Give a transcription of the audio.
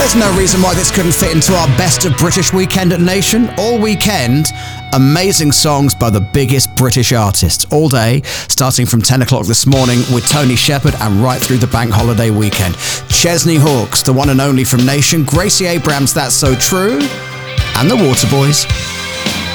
There's no reason why this couldn't fit into our best of British weekend at Nation. All weekend, amazing songs by the biggest British artists all day, starting from 10 o'clock this morning with Tony Shepard and right through the bank holiday weekend. Chesney Hawkes, the one and only from Nation, Gracie Abrams, That's So True, and the Waterboys.